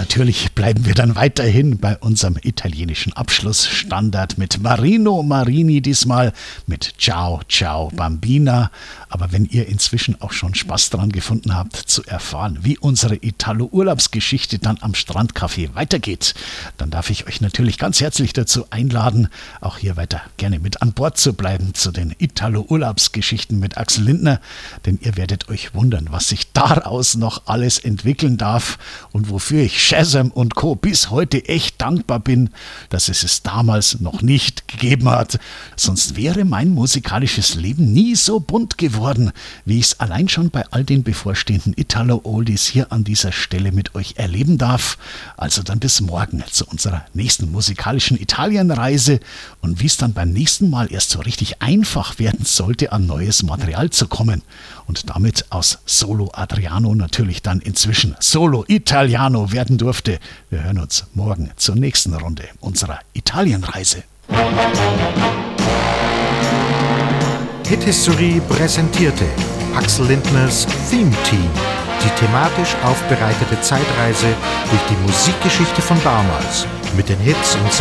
natürlich bleiben wir dann weiterhin bei unserem italienischen Abschlussstandard mit Marino Marini, diesmal mit Ciao Ciao Bambina. Aber wenn ihr inzwischen auch schon Spaß dran gefunden habt, zu erfahren, wie unsere Italo-Urlaubsgeschichte dann am Strandcafé weitergeht, dann darf ich euch natürlich ganz herzlich dazu einladen, auch hier weiter gerne mit an Bord zu bleiben zu den Italo-Urlaubsgeschichten mit Axel Lindner, denn ihr werdet euch wundern, was sich daraus noch alles entwickeln darf und wofür ich Shazam und Co. bis heute echt dankbar bin, dass es damals noch nicht gegeben hat. Sonst wäre mein musikalisches Leben nie so bunt geworden, wie ich es allein schon bei all den bevorstehenden Italo-Oldies hier an dieser Stelle mit euch erleben darf. Also dann bis morgen zu unserer nächsten musikalischen Italienreise und wie es dann beim nächsten Mal erst so richtig einfach werden sollte, an neues Material zu kommen. Und damit aus Solo Adriano natürlich dann inzwischen Solo Italiano werden durfte. Wir hören uns morgen zur nächsten Runde unserer Italienreise. Hit History präsentierte Axel Lindners Theme Team, die thematisch aufbereitete Zeitreise durch die Musikgeschichte von damals mit den Hits und